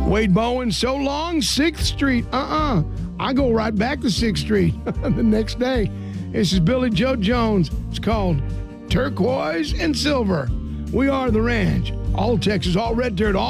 Wade Bowen, so long, 6th Street. I go right back to 6th Street the next day. This is Billy Joe Jones. It's called Turquoise and Silver. We are the ranch. All Texas, all red dirt, all